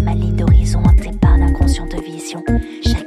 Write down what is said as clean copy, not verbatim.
ma ligne d'horizon hantée par d'inconscientes visions. Chaque